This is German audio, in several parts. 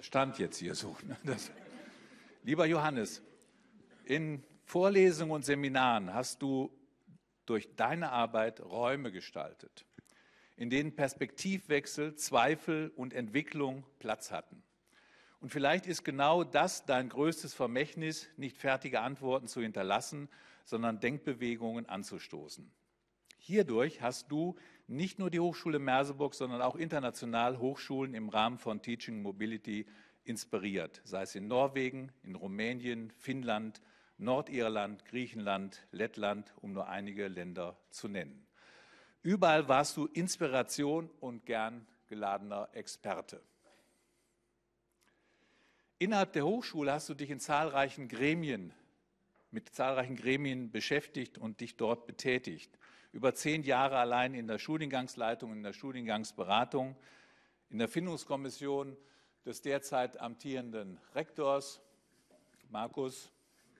stand jetzt hier so. Lieber Johannes, in Vorlesungen und Seminaren hast du durch deine Arbeit Räume gestaltet, in denen Perspektivwechsel, Zweifel und Entwicklung Platz hatten. Und vielleicht ist genau das dein größtes Vermächtnis, nicht fertige Antworten zu hinterlassen, sondern Denkbewegungen anzustoßen. Hierdurch hast du nicht nur die Hochschule Merseburg, sondern auch international Hochschulen im Rahmen von Teaching Mobility inspiriert, sei es in Norwegen, in Rumänien, Finnland, Nordirland, Griechenland, Lettland, um nur einige Länder zu nennen. Überall warst du Inspiration und gern geladener Experte. Innerhalb der Hochschule hast du dich mit zahlreichen Gremien beschäftigt und dich dort betätigt. Über 10 Jahre allein in der Studiengangsleitung, in der Studiengangsberatung, in der Findungskommission des derzeit amtierenden Rektors, Markus.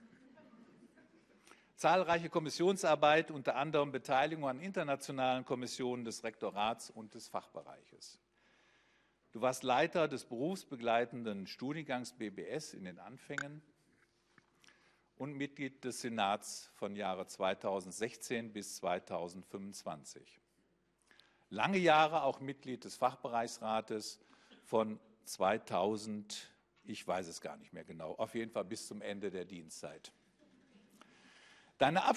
Zahlreiche Kommissionsarbeit, unter anderem Beteiligung an internationalen Kommissionen des Rektorats und des Fachbereiches. Du warst Leiter des berufsbegleitenden Studiengangs BBS in den Anfängen und Mitglied des Senats von Jahre 2016 bis 2025. Lange Jahre auch Mitglied des Fachbereichsrates von 2000, ich weiß es gar nicht mehr genau, auf jeden Fall bis zum Ende der Dienstzeit. Deine